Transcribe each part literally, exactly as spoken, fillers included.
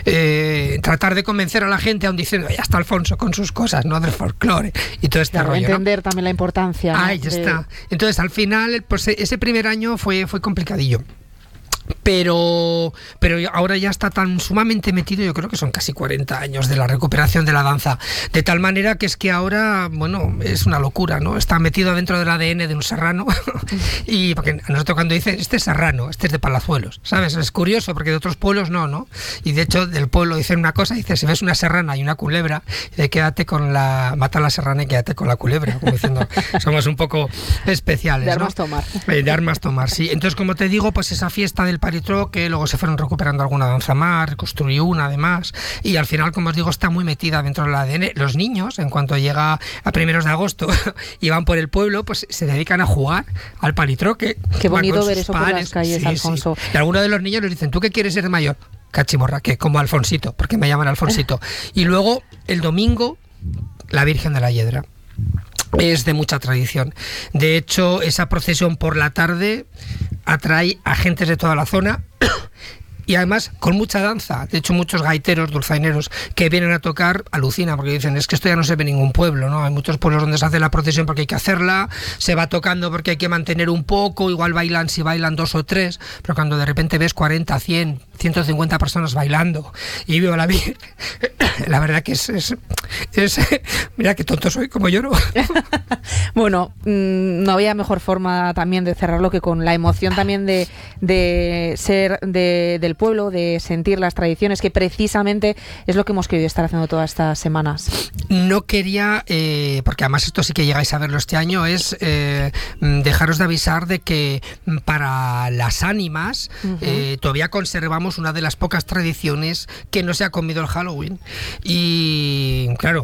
eh, tratar de convencer a la gente aún diciendo, ya está Alfonso con sus cosas, ¿no? Del folclore y todo este claro, rollo, entender ¿no? también la importancia, ¿no? Ahí ya de... está. Entonces, al final, pues ese primer año fue, fue complicadillo. Pero, pero ahora ya está tan sumamente metido, yo creo que son casi cuarenta años de la recuperación de la danza, de tal manera que es que ahora, bueno, es una locura, ¿no? Está metido dentro del A D N de un serrano y porque a nosotros cuando dicen, este es serrano, este es de Palazuelos, ¿sabes? Es curioso porque de otros pueblos no, ¿no? Y de hecho del pueblo dicen una cosa, dice, si ves una serrana y una culebra, dice, quédate con la, mata a la serrana y quédate con la culebra, como diciendo, somos un poco especiales, de armas, ¿no? tomar. Eh, de armas tomar, sí. Entonces, como te digo, pues esa fiesta del palitroque, luego se fueron recuperando alguna danza más, reconstruyó una además, y al final, como os digo, está muy metida dentro del A D N. Los niños, en cuanto llega a primeros de agosto y van por el pueblo, pues se dedican a jugar al palitroque. Qué bonito ver eso padres. por las calles, sí, Alfonso. Sí. Y algunos de los niños les dicen, ¿tú qué quieres ser de mayor? Cachimorra, que como Alfonsito, porque me llaman Alfonsito. Y luego, el domingo, la Virgen de la Hiedra. Es de mucha tradición. De hecho, esa procesión por la tarde atrae a gentes de toda la zona y además con mucha danza. De hecho, muchos gaiteros, dulzaineros que vienen a tocar alucinan porque dicen, es que esto ya no se ve en ningún pueblo, ¿no? Hay muchos pueblos donde se hace la procesión porque hay que hacerla, se va tocando porque hay que mantener un poco, igual bailan si bailan dos o tres, pero cuando de repente ves cuarenta, cien, ciento cincuenta personas bailando y veo a la Virgen, la verdad que es, es, es mira qué tonto soy, como lloro. Bueno, mmm, no había mejor forma también de cerrarlo que con la emoción también de, de ser de, del pueblo, de sentir las tradiciones, que precisamente es lo que hemos querido estar haciendo todas estas semanas. No quería, eh, porque además esto sí que llegáis a verlo este año, es eh, dejaros de avisar de que para las ánimas uh-huh. eh, todavía conservamos una de las pocas tradiciones que no se ha comido el Halloween. Y claro,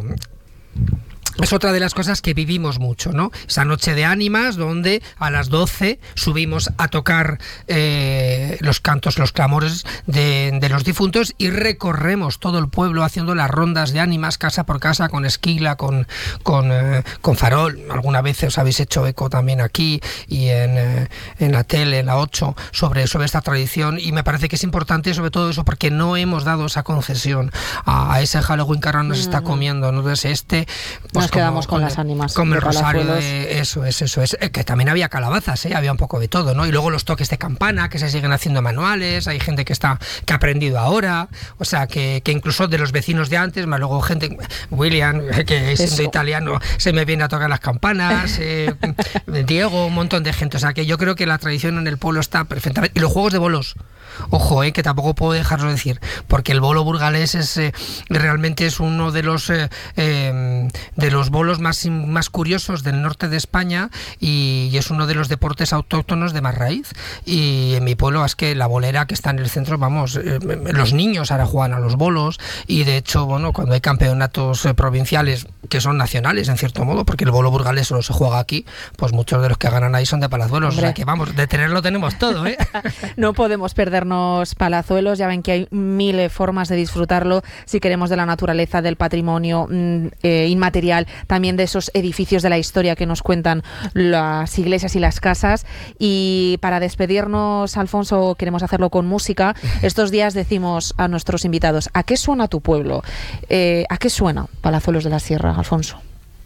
es otra de las cosas que vivimos mucho, ¿no? Esa noche de ánimas donde a las doce subimos a tocar eh, los cantos, los clamores de, de los difuntos y recorremos todo el pueblo haciendo las rondas de ánimas casa por casa con esquila, con, con, eh, con farol. Alguna vez os habéis hecho eco también aquí y en, eh, en la tele, en la ocho, sobre, sobre esta tradición, y me parece que es importante sobre todo eso porque no hemos dado esa concesión a, a ese Halloween que ahora nos uh-huh. está comiendo, ¿no? Entonces este... Pues, Nos quedamos como, con, con las ánimas. Con el rosario, de, eso es, eso es. Que también había calabazas, ¿eh? Había un poco de todo, ¿no? Y luego los toques de campana, que se siguen haciendo manuales, hay gente que está que ha aprendido ahora, o sea, que, que incluso de los vecinos de antes, más luego gente, William, que es siendo italiano, se me viene a tocar las campanas, eh, Diego, un montón de gente, o sea, que yo creo que la tradición en el pueblo está perfectamente. Y los juegos de bolos, ojo, eh, que tampoco puedo dejarlo decir, porque el bolo burgalés es eh, realmente es uno de los eh, eh, de los bolos más, más curiosos del norte de España y, y es uno de los deportes autóctonos de más raíz. Y en mi pueblo es que la bolera que está en el centro, vamos, eh, los niños ahora juegan a los bolos y de hecho, bueno, cuando hay campeonatos eh, provinciales que son nacionales en cierto modo, porque el bolo burgalés solo se juega aquí, pues muchos de los que ganan ahí son de Palazuelos. Hombre. O sea que vamos, de tenerlo tenemos todo, ¿eh? No podemos perdernos Palazuelos, ya ven que hay mil formas de disfrutarlo si queremos de la naturaleza, del patrimonio eh, inmaterial, también de esos edificios de la historia que nos cuentan las iglesias y las casas. Y para despedirnos, Alfonso, queremos hacerlo con música. Estos días decimos a nuestros invitados, ¿a qué suena tu pueblo? Eh, ¿A qué suena Palazuelos de la Sierra, Alfonso?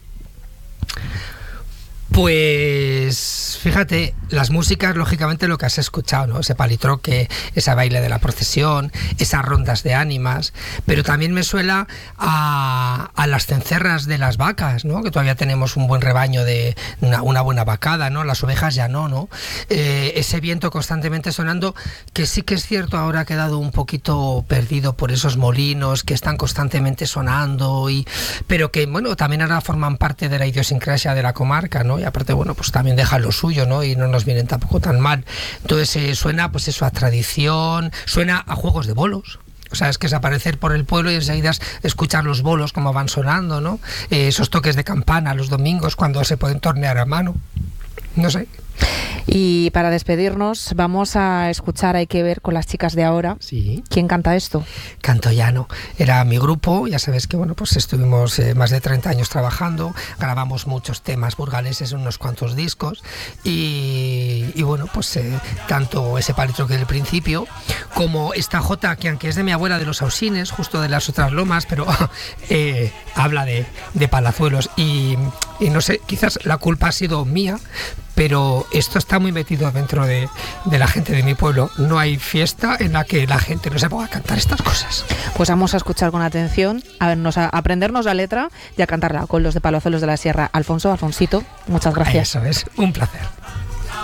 Pues fíjate, las músicas, lógicamente lo que has escuchado, ¿no? Ese palitroque, ese baile de la procesión, esas rondas de ánimas, pero también me suena a, a las cencerras de las vacas, ¿no? Que todavía tenemos un buen rebaño de una, una buena vacada, ¿no? Las ovejas ya no, ¿no? Eh, ese viento constantemente sonando, que sí que es cierto, ahora ha quedado un poquito perdido por esos molinos que están constantemente sonando, y pero que, bueno, también ahora forman parte de la idiosincrasia de la comarca, ¿no? Y aparte, bueno, pues también dejan lo suyo, ¿no? Y no nos vienen tampoco tan mal. Entonces eh, suena, pues eso, a tradición, suena a juegos de bolos. O sea, es que es aparecer por el pueblo y enseguida escuchar los bolos como van sonando, ¿no? Eh, esos toques de campana los domingos cuando se pueden tornear a mano. no sé. Y para despedirnos vamos a escuchar Hay que ver con las chicas de ahora. Sí. ¿Quién canta esto? Canto Llano. Era mi grupo, ya sabes que bueno, pues estuvimos eh, más de treinta años trabajando, grabamos muchos temas burgaleses en unos cuantos discos y, y bueno, pues eh, tanto ese palitroque del principio como esta jota que aunque es de mi abuela de los Ausines, justo de las otras lomas, pero eh, habla de, de Palazuelos y, y no sé, quizás la culpa ha sido mía, pero esto está muy metido dentro de, de la gente de mi pueblo. No hay fiesta en la que la gente no se ponga a cantar estas cosas. Pues vamos a escuchar con atención, a, vernos, a aprendernos la letra y a cantarla con los de Palazuelos de la Sierra. Alfonso, Alfonsito, muchas gracias. Eso es, un placer.